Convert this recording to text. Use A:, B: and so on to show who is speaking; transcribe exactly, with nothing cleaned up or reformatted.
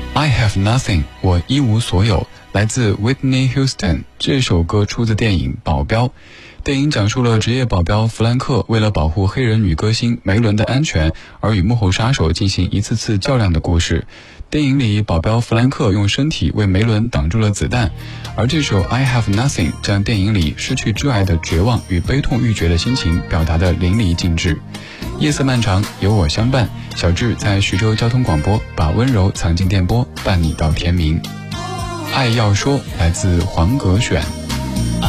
A: I have nothing， 我一无所有，来自 Whitney Houston。这首歌出自电影《保镖》。电影讲述了职业保镖弗兰克为了保护黑人女歌星梅伦的安全，而与幕后杀手进行一次次较量的故事。电影里，保镖弗兰克用身体为梅伦挡住了子弹，而这首 I have nothing 将电影里失去挚爱的绝望与悲痛欲绝的心情表达得淋漓尽致。夜色漫长，有我相伴，小智在徐州交通广播，把温柔藏进电波，伴你到天明。爱要说，来自黄格选。